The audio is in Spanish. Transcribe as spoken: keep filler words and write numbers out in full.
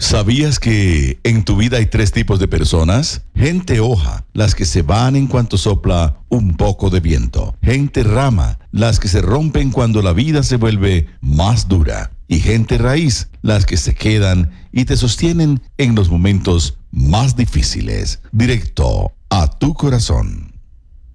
¿Sabías que en tu vida hay tres tipos de personas? Gente hoja, las que se van en cuanto sopla un poco de viento. Gente rama, las que se rompen cuando la vida se vuelve más dura. Y gente raíz, las que se quedan y te sostienen en los momentos más difíciles. Directo a tu corazón.